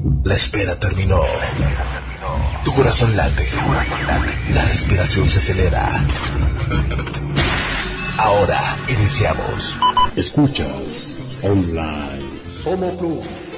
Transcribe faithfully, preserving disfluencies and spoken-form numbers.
La espera terminó. Tu corazón late. La respiración se acelera. Ahora iniciamos. Escuchas online. Somo Plus.